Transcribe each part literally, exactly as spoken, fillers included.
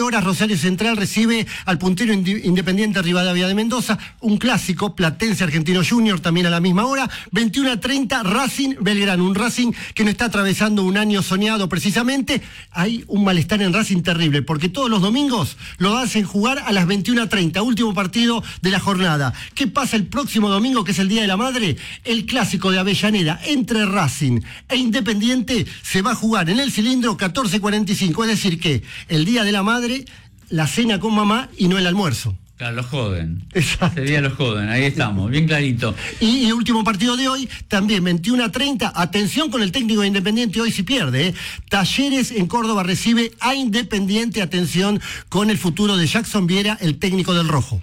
horas Rosario Central recibe al puntero Independiente Rivadavia de Mendoza, un clásico, Platense Argentino Junior también a la misma hora. veintiuno a treinta Racing Belgrano, un Racing que no está atravesando un año soñado precisamente. Hay un malestar en Racing terrible, porque todos los domingos lo hacen jugar a las veintiuno a treinta, último partido de la jornada. ¿Qué pasa el próximo domingo, que es el Día de la Madre? El clásico de Avellaneda entre Racing e Independiente se va a jugar en el cilindro catorce cuarenta y cinco, es decir que el Día de la Madre, la cena con mamá y no el almuerzo. Claro, los joden. Exacto. Ese día los joden, ahí estamos, bien clarito. Y el último partido de hoy, también veintiuno a treinta, atención con el técnico de Independiente hoy si pierde, ¿eh? Talleres en Córdoba recibe a Independiente, atención con el futuro de Jackson Viera, el técnico del Rojo.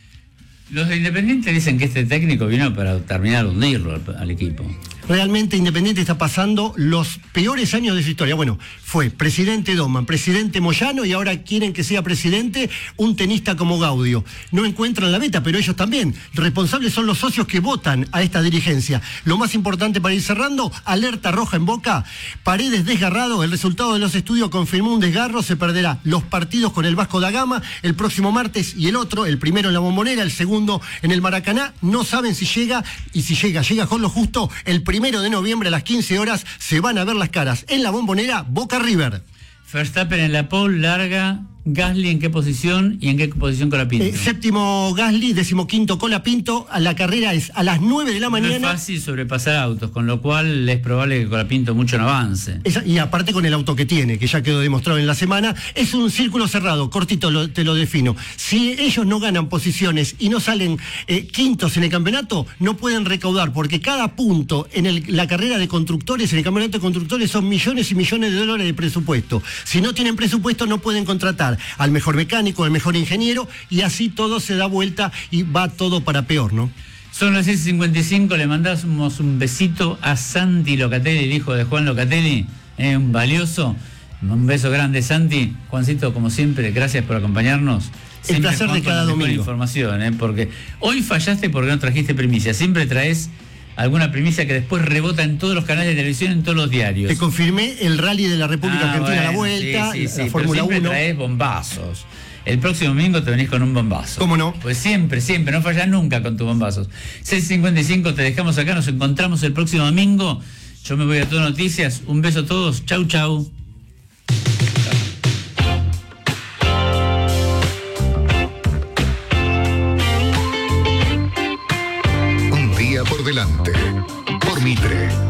Los de Independiente dicen que este técnico vino para terminar de hundirlo al, al equipo. Realmente Independiente está pasando los peores años de su historia. Bueno, fue presidente Doman, presidente Moyano y ahora quieren que sea presidente un tenista como Gaudio. No encuentran la beta, pero ellos también. Responsables son los socios que votan a esta dirigencia. Lo más importante para ir cerrando, alerta roja en Boca. Paredes desgarrado, el resultado de los estudios confirmó un desgarro, se perderá los partidos con el Vasco da Gama el próximo martes y el otro, el primero en la Bombonera, el segundo en el Maracaná. No saben si llega y si llega, llega con lo justo. El primero de noviembre a las quince horas se van a ver las caras en la Bombonera, Boca River. Verstappen en la pole, larga. Gasly en qué posición y en qué posición Colapinto. Eh, séptimo Gasly, decimoquinto Colapinto. La carrera es a las nueve de la mañana. No es fácil sobrepasar autos, con lo cual es probable que Colapinto mucho no avance. Esa, y aparte con el auto que tiene, que ya quedó demostrado en la semana, es un círculo cerrado, cortito lo, te lo defino. Si ellos no ganan posiciones y no salen eh, quintos en el campeonato, no pueden recaudar, porque cada punto en el, la carrera de constructores, en el campeonato de constructores, son millones y millones de dólares de presupuesto. Si no tienen presupuesto, no pueden contratar al mejor mecánico, al mejor ingeniero, y así todo se da vuelta y va todo para peor, ¿no? Son las seis cincuenta y cinco, le mandamos un besito a Santi Locatelli, el hijo de Juan Locatelli, eh, un valioso. Un beso grande, Santi. Juancito, como siempre, gracias por acompañarnos. El Siempre, placer Juan, de cada con la mejor domingo. Información, eh, porque hoy fallaste porque no trajiste primicia. Siempre traes alguna primicia que después rebota en todos los canales de televisión, en todos los diarios. Te confirmé el rally de la República Ah, Argentina, bueno, la vuelta, sí, sí, sí, la Fórmula siempre uno. traes bombazos. El próximo domingo te venís con un bombazo. ¿Cómo no? Pues siempre, siempre, no fallás nunca con tus bombazos. seis cincuenta y cinco, te dejamos acá, nos encontramos el próximo domingo. Yo me voy a Todo Noticias. Un beso a todos. Chau, chau. Un día por delante. Por Mitre.